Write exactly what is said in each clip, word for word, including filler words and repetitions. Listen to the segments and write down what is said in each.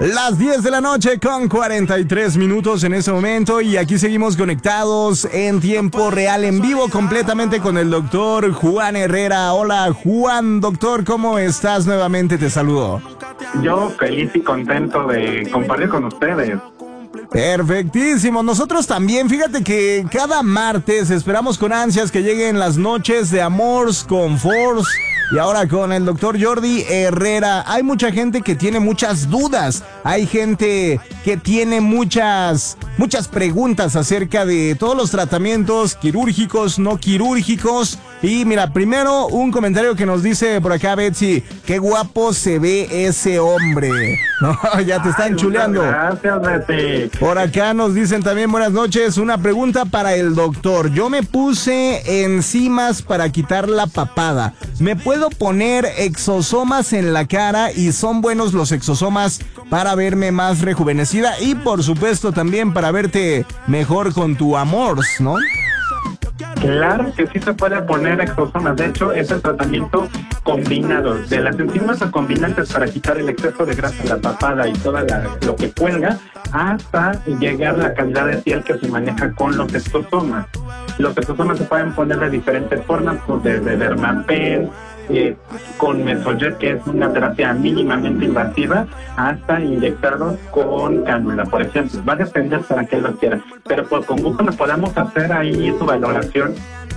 Las diez de la noche con cuarenta y tres minutos en ese momento y aquí seguimos conectados en tiempo real, en vivo, completamente con el doctor Juan Herrera. Hola Juan, doctor, ¿cómo estás? Nuevamente te saludo. Yo feliz y contento de compartir con ustedes. Perfectísimo, nosotros también. Fíjate que cada martes esperamos con ansias que lleguen las noches de Amors con Force. Y ahora con el doctor Jordi Herrera. Hay mucha gente que tiene muchas dudas. Hay gente que tiene muchas, muchas preguntas acerca de todos los tratamientos quirúrgicos, no quirúrgicos. Y mira, primero un comentario que nos dice por acá Betsy. Qué guapo se ve ese hombre. No, ya te están Ay, chuleando. Gracias, Betsy. Por acá nos dicen también buenas noches. Una pregunta para el doctor. Yo me puse enzimas para quitar la papada. ¿Me puedo poner exosomas en la cara y son buenos los exosomas para verme más rejuvenecida y por supuesto también para verte mejor con tu Amors, ¿no? Claro que sí se puede poner exosomas. De hecho, es el tratamiento combinado de las enzimas recombinantes para quitar el exceso de grasa de la papada y todo lo que cuelga hasta llegar a la calidad de piel que se maneja con los exosomas. Los exosomas se pueden poner de diferentes formas, desde Dermapen, eh, con Mesojet, que es una terapia mínimamente invasiva, hasta inyectados con cánula, por ejemplo. Va a depender para qué lo quiera, pero pues, con gusto le podemos hacer ahí su valoración.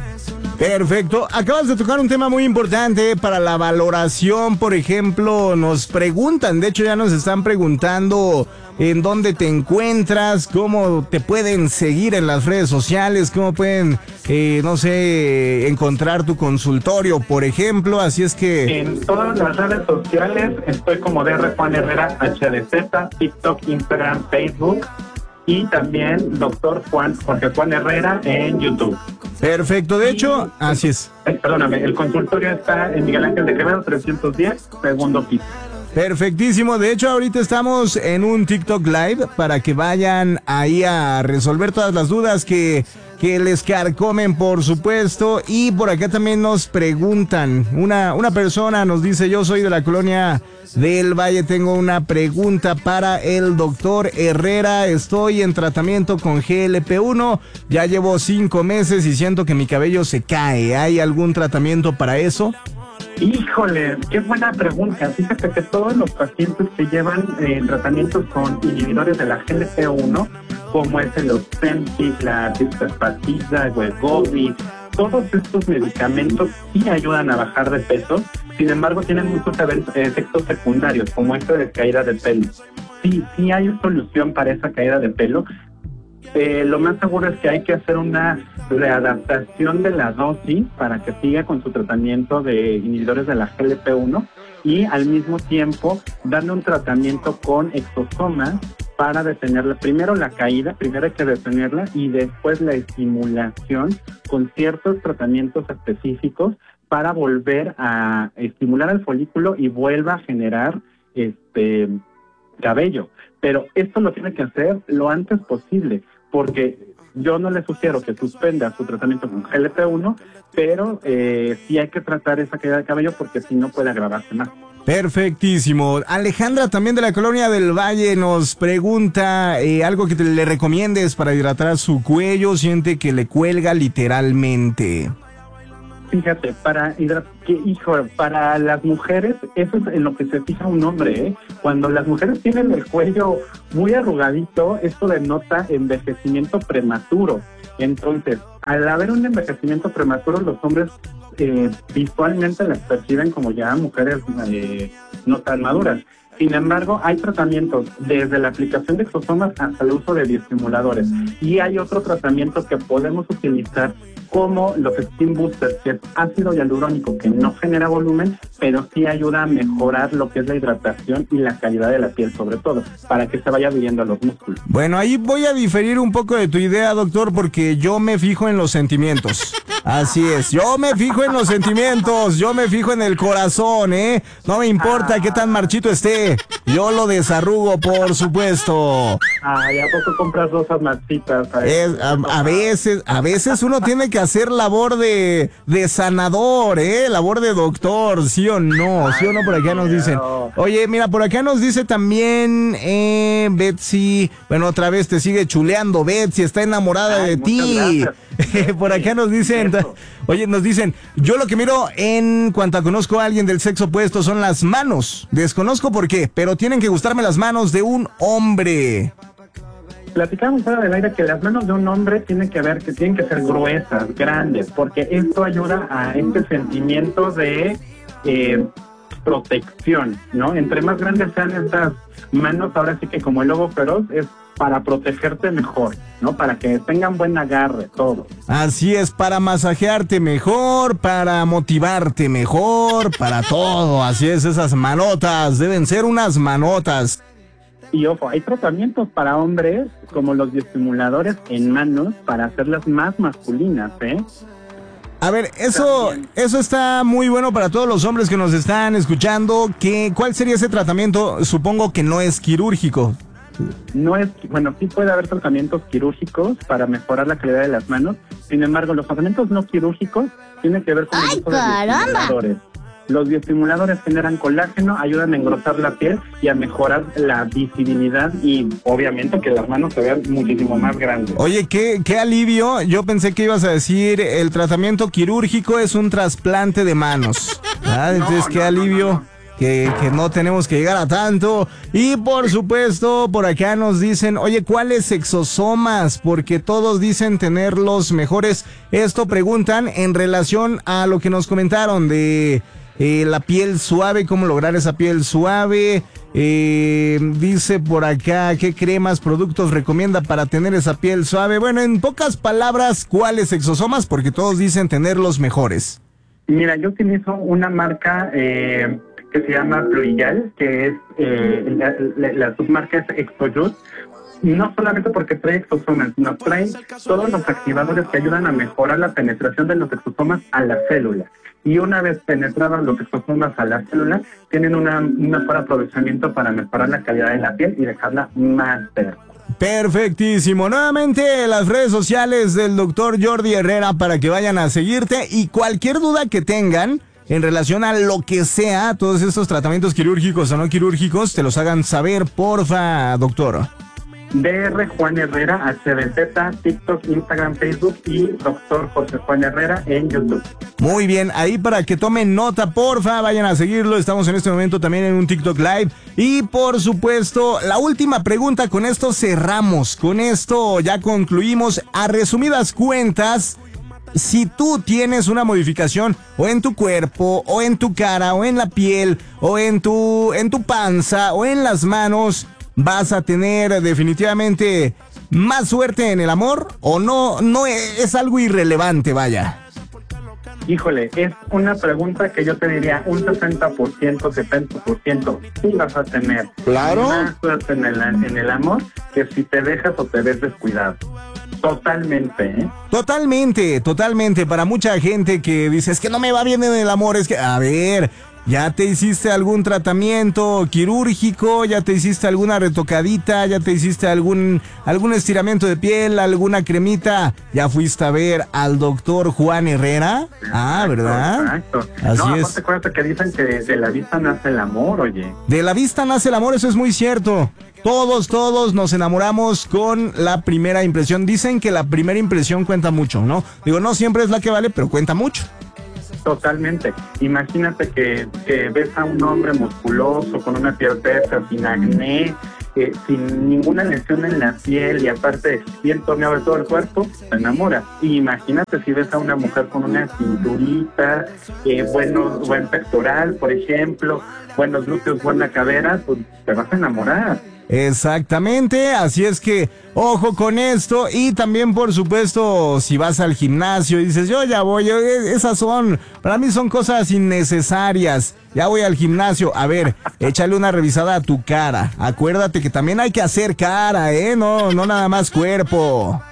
Perfecto, acabas de tocar un tema muy importante para la valoración. Por ejemplo, nos preguntan, de hecho ya nos están preguntando en dónde te encuentras, cómo te pueden seguir en las redes sociales, cómo pueden, eh, no sé, encontrar tu consultorio, por ejemplo. Así es que en todas las redes sociales estoy como D R Juan Herrera H D Z, TikTok, Instagram, Facebook y también doctor Juan Jorge Juan Herrera en YouTube. Perfecto, de hecho, y, así es. Eh, perdóname, el consultorio está en Miguel Ángel de Quevedo trescientos diez, segundo piso. Perfectísimo, de hecho ahorita estamos en un TikTok Live para que vayan ahí a resolver todas las dudas que, que les carcomen, por supuesto. Y por acá también nos preguntan, una, una persona nos dice: yo soy de la colonia del Valle, tengo una pregunta para el doctor Herrera, estoy en tratamiento con G L P uno, ya llevo cinco meses y siento que mi cabello se cae, ¿hay algún tratamiento para eso? Híjole, qué buena pregunta. Fíjate que todos los pacientes que llevan eh, tratamientos con inhibidores de la G L P uno, como es el Ozempic, la Tispepatida, el Wegovy, todos estos medicamentos sí ayudan a bajar de peso. Sin embargo, tienen muchos efectos secundarios, como esto de caída de pelo. Sí, sí hay solución para esa caída de pelo. Eh, lo más seguro es que hay que hacer una readaptación de la dosis para que siga con su tratamiento de inhibidores de la G L P uno y al mismo tiempo darle un tratamiento con exosomas para detenerla. Primero la caída, primero hay que detenerla y después la estimulación con ciertos tratamientos específicos para volver a estimular el folículo y vuelva a generar este cabello. Pero esto lo tiene que hacer lo antes posible, porque yo no le sugiero que suspenda su tratamiento con G L P uno, pero eh, sí hay que tratar esa caída de cabello porque si no puede agravarse más. Perfectísimo. Alejandra, también de la colonia del Valle, nos pregunta eh, algo que te le recomiendes para hidratar su cuello, siente que le cuelga literalmente. Fíjate, para que, hijo, para las mujeres, eso es en lo que se fija un hombre, ¿eh? Cuando las mujeres tienen el cuello muy arrugadito, esto denota envejecimiento prematuro. Entonces, al haber un envejecimiento prematuro, los hombres eh, visualmente las perciben como ya mujeres eh, no tan maduras. Sin embargo, hay tratamientos desde la aplicación de exosomas hasta el uso de bioestimuladores. Y hay otro tratamiento que podemos utilizar como los Skin Boosters, que es ácido hialurónico que no genera volumen, pero sí ayuda a mejorar lo que es la hidratación y la calidad de la piel, sobre todo, para que se vaya viviendo a los músculos. Bueno, ahí voy a diferir un poco de tu idea, doctor, porque yo me fijo en los sentimientos. Así es, yo me fijo en los sentimientos, yo me fijo en el corazón, ¿eh? No me importa qué tan marchito esté, yo lo desarrugo, por supuesto. Ay, ¿a poco compras rosas marchitas? Es, a, a veces, a veces uno tiene que hacer labor de, de sanador, ¿eh? Labor de doctor, ¿sí o no? ¿Sí o no? Por acá nos dicen. Oye, mira, por acá nos dice también, eh, Betsy, bueno, otra vez te sigue chuleando, Betsy, está enamorada Ay, de ti. Por acá nos dicen, oye, nos dicen, yo lo que miro en cuanto a conozco a alguien del sexo opuesto son las manos. Desconozco por qué, pero tienen que gustarme las manos de un hombre. Platicamos fuera del aire que las manos de un hombre tienen que ver, que tienen que ser gruesas, grandes, porque esto ayuda a este sentimiento de eh, protección, ¿no? Entre más grandes sean estas manos, ahora sí que como el lobo feroz, es para protegerte mejor, ¿no? Para que tengan buen agarre, todo. Así es, para masajearte mejor, para motivarte mejor, para todo. Así es, esas manotas, deben ser unas manotas. Y ojo, hay tratamientos para hombres, como los bioestimuladores en manos, para hacerlas más masculinas, ¿eh? A ver, eso, eso está muy bueno para todos los hombres que nos están escuchando. ¿Qué, ¿Cuál sería ese tratamiento? Supongo que no es quirúrgico. No es, bueno, sí puede haber tratamientos quirúrgicos para mejorar la calidad de las manos. Sin embargo, los tratamientos no quirúrgicos tienen que ver con ¡ay, el uso de caramba! bioestimuladores. Los bioestimuladores generan colágeno, ayudan a engrosar la piel y a mejorar la visibilidad y obviamente que las manos se vean muchísimo más grandes. Oye, qué, qué alivio. Yo pensé que ibas a decir el tratamiento quirúrgico es un trasplante de manos. Ah, entonces No, qué no, alivio. no, no, no. Que, que no tenemos que llegar a tanto. Y por supuesto, por acá nos dicen, oye, ¿cuáles exosomas? Porque todos dicen tener los mejores. Esto preguntan en relación a lo que nos comentaron de eh, la piel suave, cómo lograr esa piel suave. Eh, dice por acá, ¿qué cremas, productos recomienda para tener esa piel suave? Bueno, en pocas palabras, ¿cuáles exosomas? Porque todos dicen tener los mejores. Mira, yo utilizo una marca eh, que se llama Fluigal, que es, eh, la, la, la submarca es Exojust. No solamente porque trae exosomas, sino trae todos los activadores que ayudan a mejorar la penetración de los exosomas a la célula. Y una vez penetrados los exosomas a la célula, tienen una, un mejor aprovechamiento para mejorar la calidad de la piel y dejarla más verde. Perfectísimo. Nuevamente las redes sociales del doctor Jordi Herrera para que vayan a seguirte y cualquier duda que tengan en relación a lo que sea, todos estos tratamientos quirúrgicos o no quirúrgicos, te los hagan saber, porfa, doctor. D R Juan Herrera, H D Z, TikTok, Instagram, Facebook y doctor José Juan Herrera en YouTube. Muy bien, ahí para que tomen nota, porfa, vayan a seguirlo. Estamos en este momento también en un TikTok Live. Y por supuesto, la última pregunta, con esto cerramos, con esto ya concluimos. A resumidas cuentas, si tú tienes una modificación o en tu cuerpo, o en tu cara, o en la piel, o en tu, en tu panza, o en las manos, vas a tener definitivamente más suerte en el amor, o no, no es, es algo irrelevante, vaya. Híjole, es una pregunta que yo te diría un sesenta por ciento, setenta por ciento sí vas a tener. Claro. Más suerte en el, en el amor que si te dejas o te ves descuidado. Totalmente, ¿eh? Totalmente, totalmente. Para mucha gente que dice, es que no me va bien en el amor, es que, a ver, ¿ya te hiciste algún tratamiento quirúrgico? ¿Ya te hiciste alguna retocadita? ¿Ya te hiciste algún, algún estiramiento de piel? ¿Alguna cremita? ¿Ya fuiste a ver al doctor Juan Herrera? Ah, ¿verdad? Exacto. Así no, es. aparte acuérdate que dicen que de la vista nace el amor, oye. De la vista nace el amor, eso es muy cierto. Todos, todos nos enamoramos con la primera impresión. Dicen que la primera impresión cuenta mucho, ¿no? Digo, no siempre es la que vale, pero cuenta mucho. Totalmente. Imagínate que, que ves a un hombre musculoso, con una piel tersa, sin acné, eh, sin ninguna lesión en la piel y aparte bien torneado de todo el cuerpo, te enamoras. Y imagínate si ves a una mujer con una cinturita, eh, bueno, buen pectoral, por ejemplo, buenos glúteos, buena cadera, pues te vas a enamorar. Exactamente, así es que ojo con esto. Y también, por supuesto, si vas al gimnasio y dices, yo ya voy, yo, esas son, para mí son cosas innecesarias, ya voy al gimnasio. A ver, échale una revisada a tu cara, acuérdate que también hay que hacer cara, ¿eh? No, no nada más cuerpo.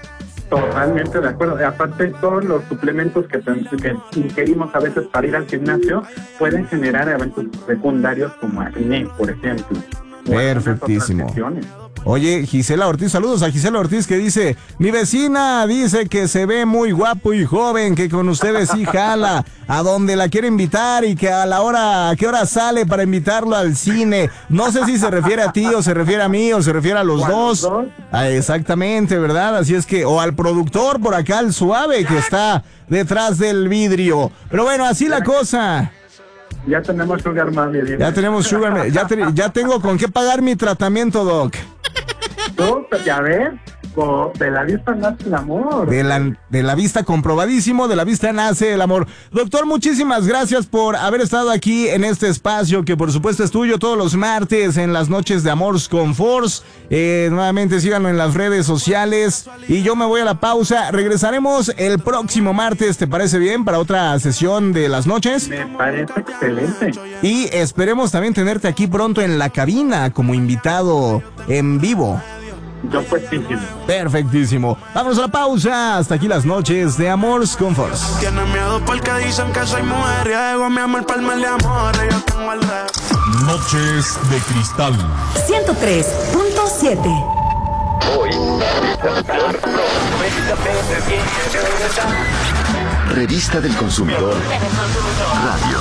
Totalmente de acuerdo. Y aparte, todos los suplementos que, que ingerimos a veces para ir al gimnasio pueden generar eventos secundarios como acné, por ejemplo. Perfectísimo. Oye, Gisela Ortiz, saludos a Gisela Ortiz que dice, mi vecina dice que se ve muy guapo y joven, que con ustedes sí jala, a donde la quiere invitar y que a la hora, a qué hora sale para invitarlo al cine. No sé si se refiere a ti o se refiere a mí o se refiere a los dos. Ah, exactamente, ¿verdad? Así es que, o al productor por acá, el suave que está detrás del vidrio. Pero bueno, así la cosa. Ya tenemos Sugar Mami. Ya tenemos Sugar Mami. Ya, te, ya tengo con qué pagar mi tratamiento, Doc. Tú, ya ves, de la vista nace el amor. De la, de la vista comprobadísimo, de la vista nace el amor. Doctor, muchísimas gracias por haber estado aquí en este espacio que por supuesto es tuyo todos los martes en las noches de Amors con Force. Eh, nuevamente síganlo en las redes sociales y yo me voy a la pausa. Regresaremos el próximo martes, ¿te parece bien? Para otra sesión de las noches. Me parece excelente. Y esperemos también tenerte aquí pronto en la cabina como invitado en vivo. Yo pues sí, sí. Perfectísimo. Vámonos a la pausa. Hasta aquí las noches de Amors con Force. Tienen miedo porque dicen que soy mujeriego. Mi amor, palma de amor. Yo tengo el de... Noches de Cristal. ciento tres punto siete. Hoy. Revista del Consumidor. Radio.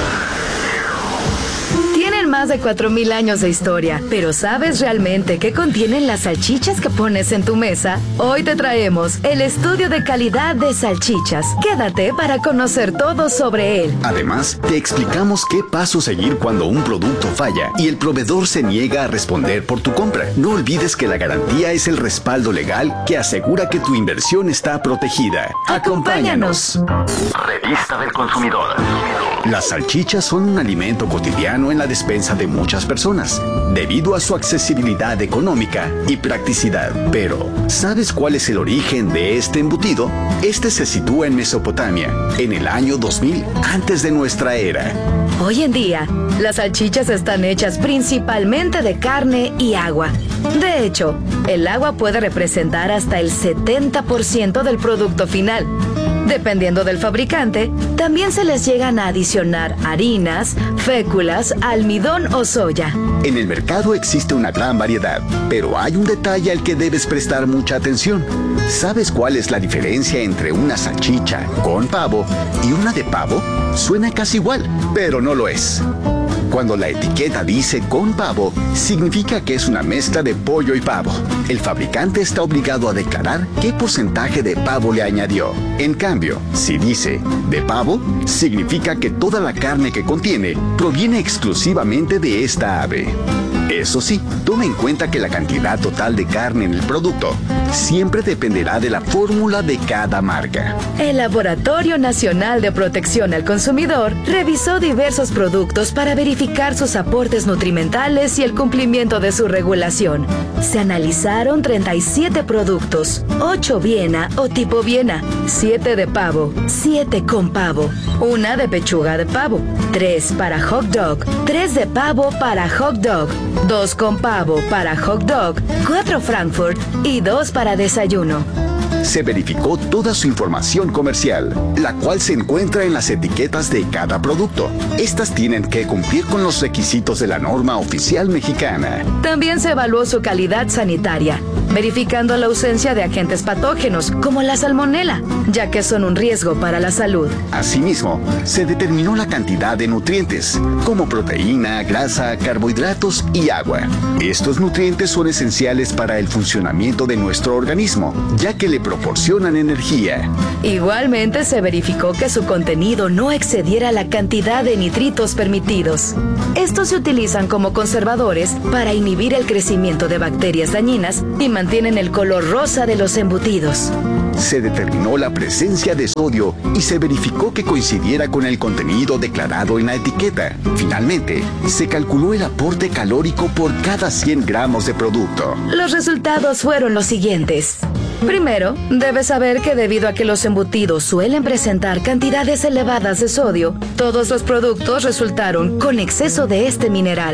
Tienen más de cuatro mil años de historia, pero ¿sabes realmente qué contienen las salchichas que pones en tu mesa? Hoy te traemos el estudio de calidad de salchichas. Quédate para conocer todo sobre él. Además, te explicamos qué paso seguir cuando un producto falla y el proveedor se niega a responder por tu compra. No olvides que la garantía es el respaldo legal que asegura que tu inversión está protegida. Acompáñanos. Revista del Consumidor. Las salchichas son un alimento cotidiano en la despensa de muchas personas, debido a su accesibilidad económica y practicidad. Pero, ¿sabes cuál es el origen de este embutido? Este se sitúa en Mesopotamia, en el año dos mil antes de nuestra era. Hoy en día, las salchichas están hechas principalmente de carne y agua. De hecho, el agua puede representar hasta el setenta por ciento del producto final. Dependiendo del fabricante, también se les llegan a adicionar harinas, féculas, almidón o soya. En el mercado existe una gran variedad, pero hay un detalle al que debes prestar mucha atención. ¿Sabes cuál es la diferencia entre una salchicha con pavo y una de pavo? Suena casi igual, pero no lo es. Cuando la etiqueta dice con pavo, significa que es una mezcla de pollo y pavo. El fabricante está obligado a declarar qué porcentaje de pavo le añadió. En cambio, si dice de pavo, significa que toda la carne que contiene proviene exclusivamente de esta ave. Eso sí, toma en cuenta que la cantidad total de carne en el producto siempre dependerá de la fórmula de cada marca. El Laboratorio Nacional de Protección al Consumidor revisó diversos productos para verificar sus aportes nutrimentales y el cumplimiento de su regulación. Se analizaron treinta y siete productos, ocho Viena o tipo Viena, siete de pavo, siete con pavo, una de pechuga de pavo, tres para hot dog, tres de pavo para hot dog, dos con pavo para hot dog, cuatro Frankfurt y dos para desayuno. Se verificó toda su información comercial, la cual se encuentra en las etiquetas de cada producto. Estas tienen que cumplir con los requisitos de la norma oficial mexicana. También se evaluó su calidad sanitaria, verificando la ausencia de agentes patógenos como la salmonela, ya que son un riesgo para la salud. Asimismo, se determinó la cantidad de nutrientes, como proteína, grasa, carbohidratos y agua. Estos nutrientes son esenciales para el funcionamiento de nuestro organismo, ya que le proporcionan energía. Igualmente se verificó que su contenido no excediera la cantidad de nitritos permitidos. Estos se utilizan como conservadores para inhibir el crecimiento de bacterias dañinas y mantienen el color rosa de los embutidos. Se determinó la presencia de sodio y se verificó que coincidiera con el contenido declarado en la etiqueta. Finalmente, se calculó el aporte calórico por cada cien gramos de producto. Los resultados fueron los siguientes. Primero, debes saber que debido a que los embutidos suelen presentar cantidades elevadas de sodio, todos los productos resultaron con exceso de este mineral.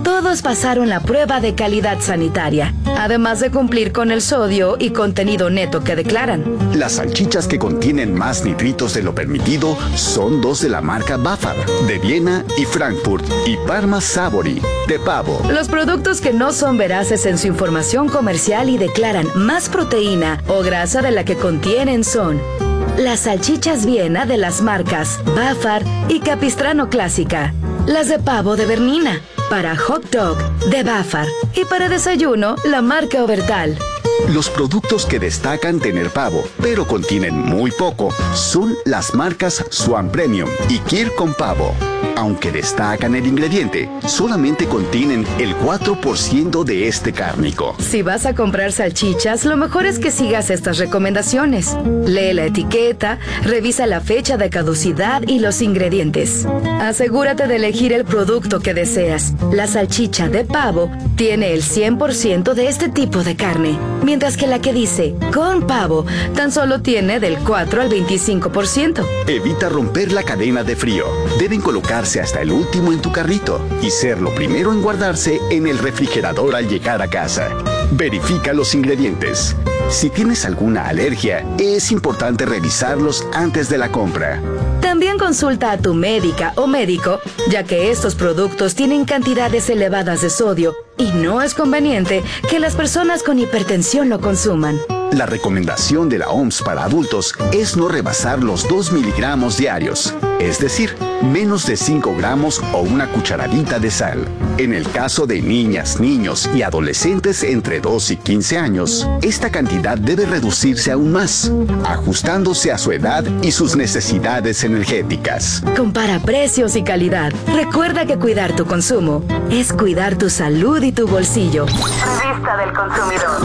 todos pasaron la prueba de calidad sanitaria, además de cumplir con el sodio y contenido neto que declaran. Las salchichas que contienen más nitritos de lo permitido son dos de la marca Bafar, de Viena y Frankfurt, y Parma Savory, de pavo. Los productos que no son veraces en su información comercial y declaran más proteína o grasa de la que contienen son las salchichas Viena de las marcas Bafar y Capistrano Clásica, las de pavo de Bernina, para hot dog de Bafar y para desayuno la marca Obertal. Los productos que destacan tener pavo, pero contienen muy poco, son las marcas Swan Premium y Kir con pavo. Aunque destacan el ingrediente, solamente contienen el cuatro por ciento de este cárnico. Si vas a comprar salchichas, lo mejor es que sigas estas recomendaciones. Lee la etiqueta, revisa la fecha de caducidad y los ingredientes. Asegúrate de elegir el producto que deseas. La salchicha de pavo tiene el cien por ciento de este tipo de carne, mientras que la que dice con pavo tan solo tiene del cuatro al veinticinco por ciento. Evita romper la cadena de frío. Deben colocarse hasta el último en tu carrito y ser lo primero en guardarse en el refrigerador al llegar a casa. Verifica los ingredientes. Si tienes alguna alergia, es importante revisarlos antes de la compra. También consulta a tu médica o médico, ya que estos productos tienen cantidades elevadas de sodio y no es conveniente que las personas con hipertensión lo consuman. La recomendación de la O M S para adultos es no rebasar los dos miligramos diarios, es decir, menos de cinco gramos o una cucharadita de sal. En el caso de niñas, niños y adolescentes entre dos y quince años, esta cantidad debe reducirse aún más, ajustándose a su edad y sus necesidades energéticas. Compara precios y calidad. Recuerda que cuidar tu consumo es cuidar tu salud y tu bolsillo. Revista del Consumidor.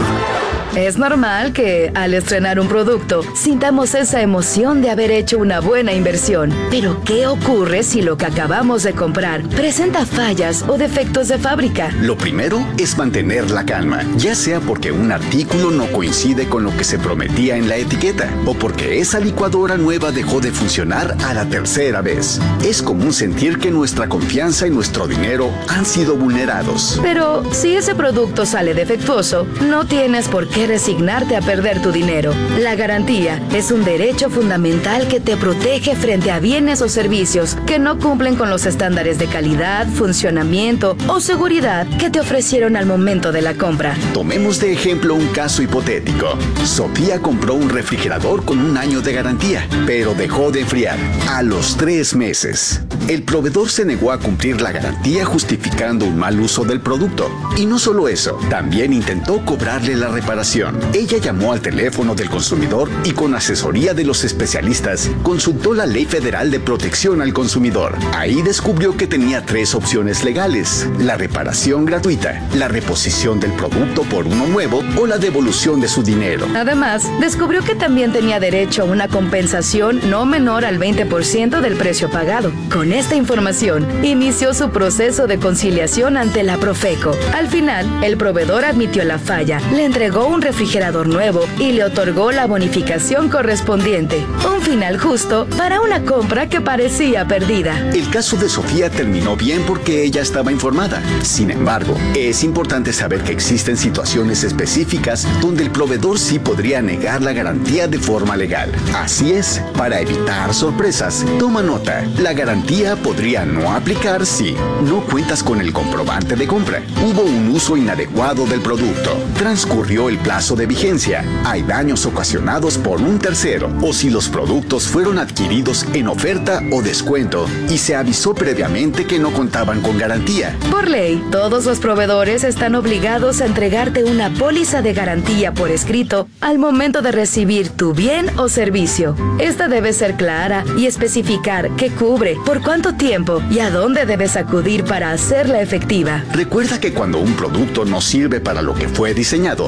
Es normal que, al estrenar un producto, sintamos esa emoción de haber hecho una buena inversión. Pero, ¿qué ocurre si lo que acabamos de comprar presenta fallas o defectos de fábrica? Lo primero es mantener la calma, ya sea porque un artículo no coincide con lo que se prometía en la etiqueta, o porque esa licuadora nueva dejó de funcionar a la tercera vez. Es común sentir que nuestra confianza y nuestro dinero han sido vulnerados. Pero, si ese producto sale defectuoso, no tienes por qué resignarte a perder tu dinero. La garantía es un derecho fundamental que te protege frente a bienes o servicios que no cumplen con los estándares de calidad, funcionamiento o seguridad que te ofrecieron al momento de la compra. Tomemos de ejemplo un caso hipotético. Sofía compró un refrigerador con un año de garantía, pero dejó de enfriar a los tres meses. El proveedor se negó a cumplir la garantía justificando un mal uso del producto. Y no solo eso, también intentó cobrarle la reparación. Ella llamó al teléfono del consumidor y con asesoría de los especialistas consultó la Ley Federal de Protección al Consumidor. Ahí descubrió que tenía tres opciones legales: la reparación gratuita, la reposición del producto por uno nuevo o la devolución de su dinero. Además, descubrió que también tenía derecho a una compensación no menor al veinte por ciento del precio pagado. Con esta información, inició su proceso de conciliación ante la Profeco. Al final, el proveedor admitió la falla, le entregó un refrigerador nuevo y le otorgó la bonificación correspondiente. Un final justo para una compra que parecía perdida. El caso de Sofía terminó bien porque ella estaba informada. Sin embargo, es importante saber que existen situaciones específicas donde el proveedor sí podría negar la garantía de forma legal. Así es, para evitar sorpresas, toma nota. La garantía podría no aplicar si no cuentas con el comprobante de compra, hubo un uso inadecuado del producto, transcurrió el plazo de vigencia, hay daños ocasionados por un tercero, o si los productos fueron adquiridos en oferta o descuento y se avisó previamente que no contaban con garantía. Por ley, todos los proveedores están obligados a entregarte una póliza de garantía por escrito al momento de recibir tu bien o servicio. Esta debe ser clara y especificar qué cubre, por cuánto tiempo y a dónde debes acudir para hacerla efectiva. Recuerda que cuando un producto no sirve para lo que fue diseñado, tienes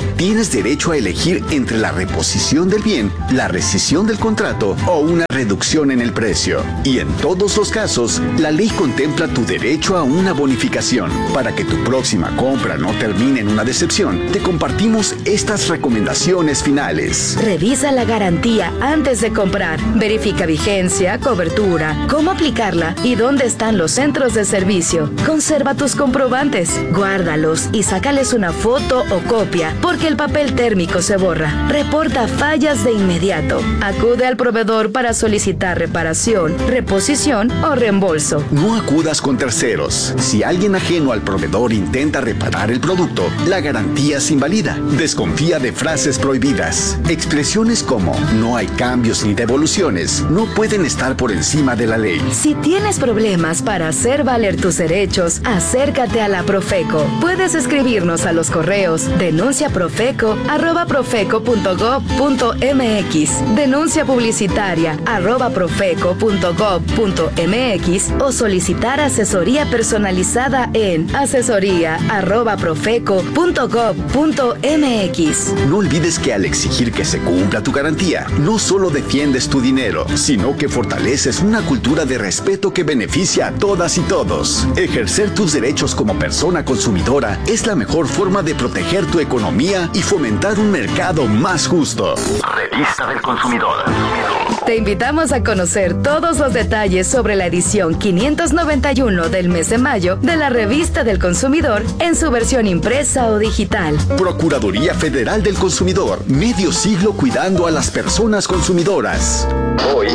tienes derecho a elegir entre la reposición del bien, la rescisión del contrato o una reducción en el precio. Y en todos los casos, la ley contempla tu derecho a una bonificación. Para que tu próxima compra no termine en una decepción, te compartimos estas recomendaciones finales. Revisa la garantía antes de comprar. Verifica vigencia, cobertura, cómo aplicarla y dónde están los centros de servicio. Conserva tus comprobantes, guárdalos y sácales una foto o copia, porque el papel térmico se borra. Reporta fallas de inmediato. Acude al proveedor para solicitar reparación, reposición o reembolso. No acudas con terceros. Si alguien ajeno al proveedor intenta reparar el producto, la garantía se invalida. Desconfía de frases prohibidas. Expresiones como no hay cambios ni devoluciones no pueden estar por encima de la ley. Si tienes problemas para hacer valer tus derechos, acércate a la Profeco. Puedes escribirnos a los correos denunciaprofeco arroba profeco punto gob punto mx, denuncia publicitaria arroba profeco punto gob punto mx o solicitar asesoría personalizada en asesoría arroba profeco punto gob punto mx. No olvides que al exigir que se cumpla tu garantía, no solo defiendes tu dinero, sino que fortaleces una cultura de respeto que beneficia a todas y todos. Ejercer tus derechos como persona consumidora es la mejor forma de proteger tu economía y fomentar un mercado más justo. Revista del Consumidor. Te invitamos a conocer todos los detalles sobre la edición quinientos noventa y uno del mes de mayo de la Revista del Consumidor en su versión impresa o digital. Procuraduría Federal del Consumidor, medio siglo cuidando a las personas consumidoras. Hoy,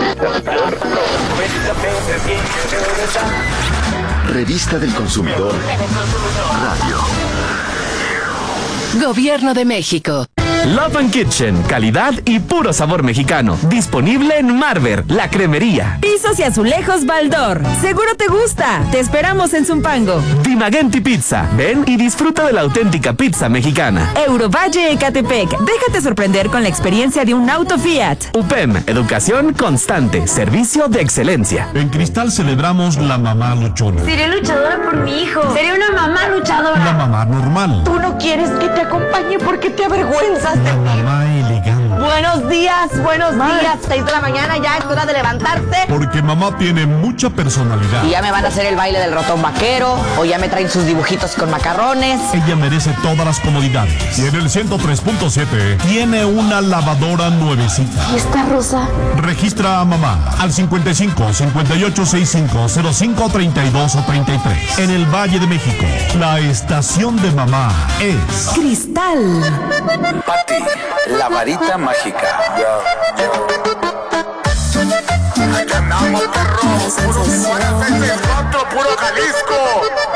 Revista del Consumidor Radio. Gobierno de México. Love and Kitchen, calidad y puro sabor mexicano. Disponible en Marver, la cremería. Pisos y azulejos Baldor. Seguro te gusta. Te esperamos en Zumpango. Dimagenti Pizza. Ven y disfruta de la auténtica pizza mexicana. Eurovalle Ecatepec. Déjate sorprender con la experiencia de un auto Fiat. U P E M, educación constante, servicio de excelencia. En Cristal celebramos la mamá luchona. Seré luchadora por mi hijo. Seré una mamá luchadora. La mamá normal. Tú no quieres que te acompañe porque te avergüenzas. La mamá elegante. Buenos días, buenos días. Seis de la mañana, ya es hora de levantarse. Porque mamá tiene mucha personalidad. Y ya me van a hacer el baile del ratón vaquero, o ya me traen sus dibujitos con macarrones. Ella merece todas las comodidades. Y en el ciento tres punto siete tiene una lavadora nuevecita. ¿Y esta rosa? Registra a mamá al cincuenta y cinco, cincuenta y ocho, sesenta y cinco, cero cinco, treinta y dos o treinta y tres. En el Valle de México, la estación de mamá es Cristal. Pati, la varita mágica. Aquí andamos, perro. Puro, puro, puro Jalisco.